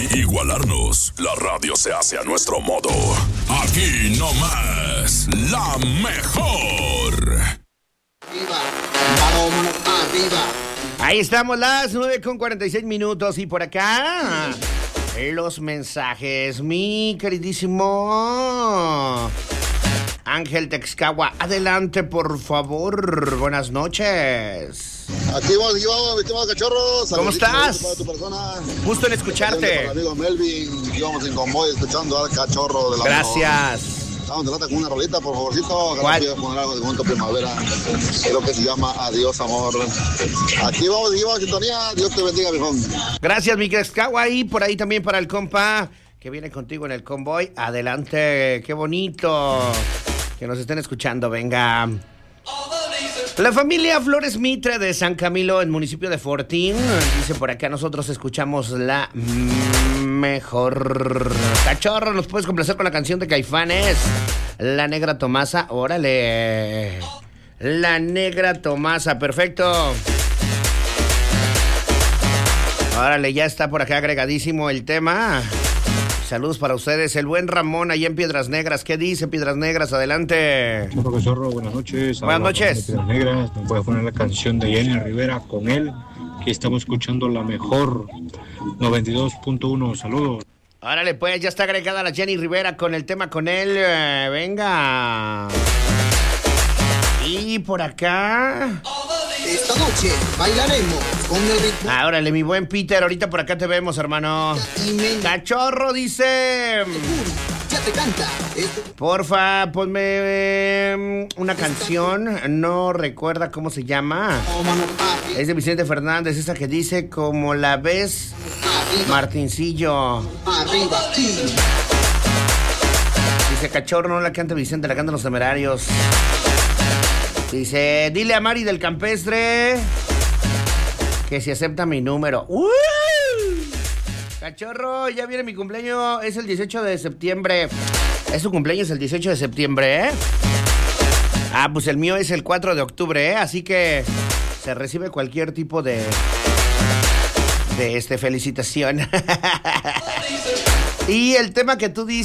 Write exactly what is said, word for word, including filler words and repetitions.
Igualarnos, la radio se hace a nuestro modo. Aquí no más, la mejor. Arriba, vamos arriba. Ahí estamos, las nueve con cuarenta y seis minutos y por acá los mensajes, mi queridísimo Ángel Texcagua, adelante por favor, buenas noches. Aquí vamos, aquí vamos, mi estimado cachorro. ¿Cómo estás? Para tu persona. Gusto en escucharte. Con el amigo Melvin, aquí vamos en convoy escuchando al cachorro de la Gracias. Vamos a tratar con una rolita, por favorcito. ¿Cuál? Voy a poner algo de Monto Primavera. Creo que se llama Adiós, amor. Aquí vamos, aquí vamos, sintonía. Dios te bendiga, viejo. Gracias, mi Texcagua, y por ahí también para el compa que viene contigo en el convoy. Adelante, qué bonito que nos estén escuchando, venga. La familia Flores Mitre de San Camilo, en municipio de Fortín, dice por acá, nosotros escuchamos la mejor. Cachorro, ¿nos puedes complacer con la canción de Caifanes? La Negra Tomasa, órale. La Negra Tomasa, perfecto. Órale, ya está por acá agregadísimo el tema. Saludos para ustedes, el buen Ramón allá en Piedras Negras. ¿Qué dice Piedras Negras? Adelante. Chorro, Chorro, buenas noches. Buenas noches. Piedras Negras, me puede poner la canción de Jenny Rivera con él, que estamos escuchando la mejor noventa y dos punto uno. Saludos. Órale, pues ya está agregada la Jenny Rivera con el tema con él. Eh, venga. Y por acá. Esta noche bailaremos con el ritmo. Ah, órale, mi buen Peter, ahorita por acá te vemos, hermano. Cachorro dice. Ya te canta. Este... Porfa, ponme eh, una canción. No recuerda cómo se llama. Es de Vicente Fernández, esa que dice como la ves, Arriba. Martincillo. Arriba. Dice Cachorro, no la canta Vicente, la cantan los Temerarios. Dice, dile a Mari del Campestre que si acepta mi número. ¡Uh! Cachorro, ya viene mi cumpleaños, es el dieciocho de septiembre. Es tu cumpleaños el dieciocho de septiembre, ¿eh? Ah, pues el mío es el cuatro de octubre, ¿eh? Así que se recibe cualquier tipo de... de este felicitación. Y el tema que tú dices...